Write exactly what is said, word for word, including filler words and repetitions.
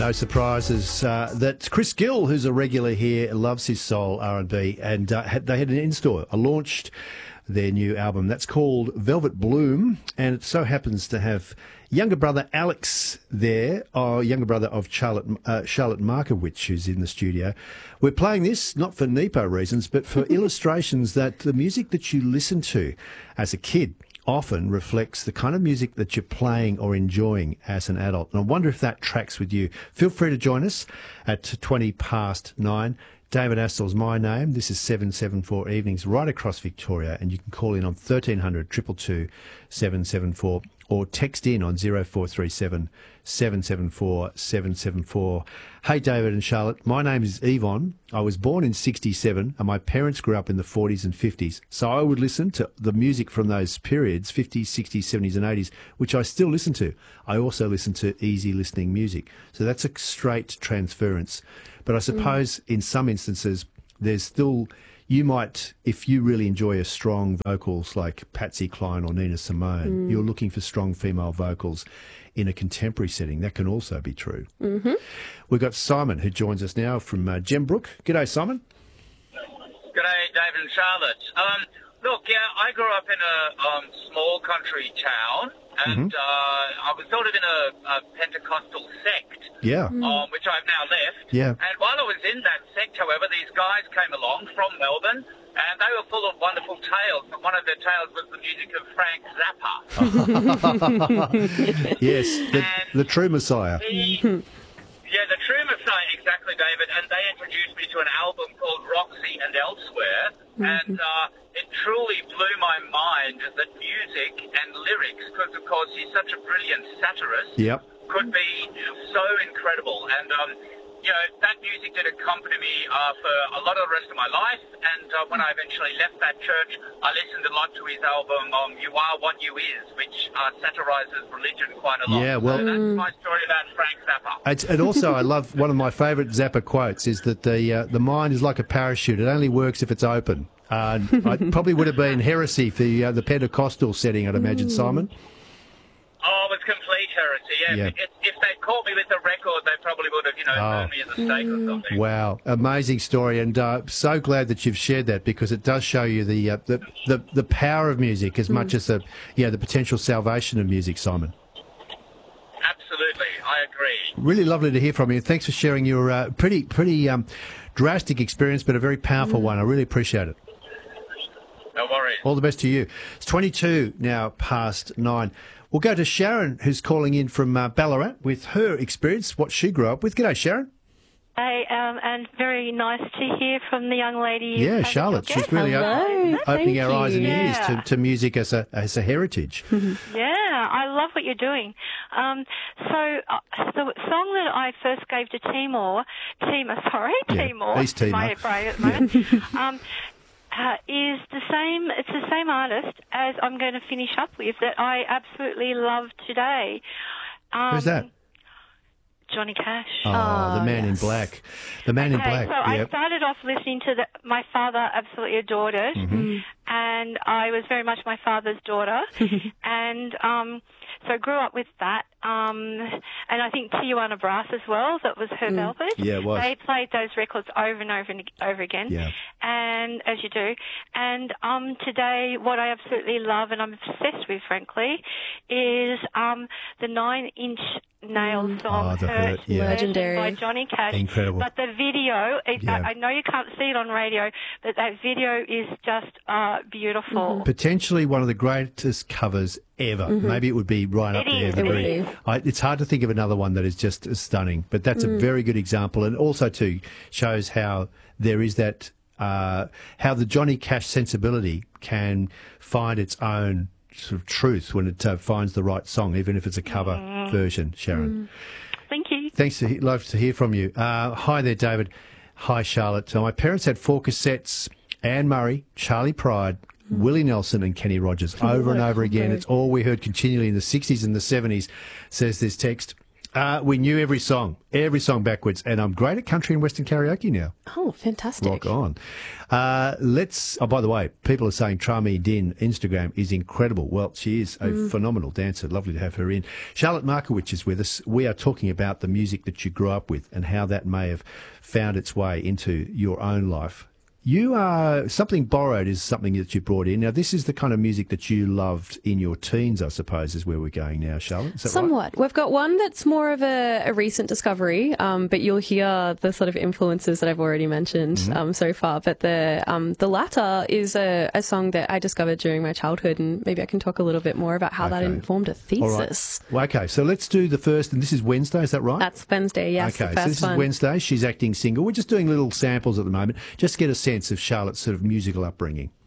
No surprises uh, that Chris Gill, who's a regular here, loves his soul R and B, and uh, had, they had an in-store, uh, launched their new album. That's called Velvet Bloom, and it so happens to have younger brother Alex there, or younger brother of Charlotte uh, Charlotte Markowitz, who's in the studio. We're playing this not for Nepo reasons, but for illustrations that the music that you listen to as a kid often reflects the kind of music that you're playing or enjoying as an adult. And I wonder if that tracks with you. Feel free to join us at twenty past nine. David Astl's my name. This is seven seven four Evenings right across Victoria, and you can call in on thirteen hundred, two two two, seven seven four or text in on zero four three seven, seven seven four, seven seven four. Hey, David and Charlotte, my name is Yvonne. I was born in sixty-seven, and my parents grew up in the forties and fifties. So I would listen to the music from those periods, fifties, sixties, seventies and eighties, which I still listen to. I also listen to easy listening music. So that's a straight transference. But I suppose mm. in some instances, there's still, you might, if you really enjoy a strong vocals like Patsy Cline or Nina Simone, mm. you're looking for strong female vocals in a contemporary setting. That can also be true. Mm-hmm. We've got Simon, who joins us now from uh, Gembrook. G'day, Simon. G'day, David and Charlotte. Um, look, yeah, I grew up in a um, small country town, and mm-hmm. uh, I was sort of in a, a Pentecostal sect. Yeah. Um, which I've now left. Yeah. And while I was in that sect, however, these guys came along from Melbourne, and they were full of wonderful tales. But one of their tales was the music of Frank Zappa. Yes, the, the true Messiah. The, yeah, the true Messiah, exactly, David. And they introduced me to an album called Roxy and Elsewhere, mm-hmm. and uh, it truly blew my mind that music and lyrics, because, of course, he's such a brilliant satirist. Yep. Could be so incredible, and um, you know, that music did accompany me uh, for a lot of the rest of my life. And uh, when I eventually left that church, I listened a lot to his album um, "You Are What You Is," which uh, satirizes religion quite a lot. Yeah, well, so that's my story about Frank Zappa. It's, and also, I love one of my favourite Zappa quotes is that the uh, the mind is like a parachute; it only works if it's open. Uh, it probably would have been heresy for the, uh, the Pentecostal setting, I'd imagine, mm. Simon. Oh, it's complete heresy. Yeah, yeah. If, if they caught me with the record, they probably would have, you know, oh. burned me as a steak or something. Wow, amazing story, and uh, so glad that you've shared that, because it does show you the uh, the, the the power of music as mm. much as the yeah the potential salvation of music, Simon. Absolutely, I agree. Really lovely to hear from you. Thanks for sharing your uh, pretty pretty um, drastic experience, but a very powerful mm. one. I really appreciate it. No worries. All the best to you. It's twenty-two now past nine. We'll go to Sharon, who's calling in from uh, Ballarat with her experience, what she grew up with. G'day, Sharon. Hey, um, and very nice to hear from the young lady. Yeah, Charlotte. She's really Hello. op- opening our you. eyes and yeah. ears to, to music as a as a heritage. Yeah, I love what you're doing. Um, so uh, the song that I first gave to Timor, Timor, sorry, yeah, Timor, East Timor. my brain at the moment, yeah. um, Uh, is the same, it's the same artist as I'm going to finish up with that I absolutely love today. Um, Who's that? Johnny Cash. Oh, oh the Man yes. in Black. The Man okay, in Black. So yep. I started off listening to the, my father absolutely adored it, mm-hmm. and I was very much my father's daughter, and um, so I grew up with that. Um, and I think Tijuana Brass as well, that was her mm. Velvet. Yeah, it was. They played those records over and over and over again. Yeah. And as you do. And um, today, what I absolutely love and I'm obsessed with, frankly, is um, the Nine Inch Nails mm. song, oh, the Hurt, Hurt yeah. Legendary, by Johnny Cash. Incredible. But the video, it, yeah. I, I know you can't see it on radio, but that video is just uh, beautiful. Mm-hmm. Potentially one of the greatest covers ever. Mm-hmm. Maybe it would be right it up is. there. It it I, it's hard to think of another one that is just as stunning, but that's mm. a very good example, and also too shows how there is that uh, how the Johnny Cash sensibility can find its own sort of truth when it uh, finds the right song, even if it's a cover mm. version. Sharon, mm. thank you. Thanks. To, love to hear from you. Uh, hi there, David. Hi, Charlotte. So my parents had four cassettes: Anne Murray, Charlie Pride, Willie Nelson and Kenny Rogers over and over again. It's all we heard continually in the sixties and the seventies, says this text. Uh, we knew every song, every song backwards, and I'm great at country and western karaoke now. Oh, fantastic. Rock on. Uh, let's, oh, by the way, people are saying Trami Din Instagram is incredible. Well, she is a Mm. phenomenal dancer. Lovely to have her in. Charlotte Markowitz is with us. We are talking about the music that you grew up with and how that may have found its way into your own life. You are, Something Borrowed is something that you brought in. Now, this is the kind of music that you loved in your teens, I suppose, is where we're going now, Charlotte. Is that Somewhat. right? We've got one that's more of a, a recent discovery, um, but you'll hear the sort of influences that I've already mentioned Mm-hmm. um, so far. But the um, the latter is a, a song that I discovered during my childhood, and maybe I can talk a little bit more about how that Okay. informed a All right. thesis. Well, okay, so let's do the first, and this is Wednesday, is that right? That's Wednesday, yes, Okay, the so first this one. is Wednesday. She's acting single. We're just doing little samples at the moment, just to get a sense of Charlotte's sort of musical upbringing.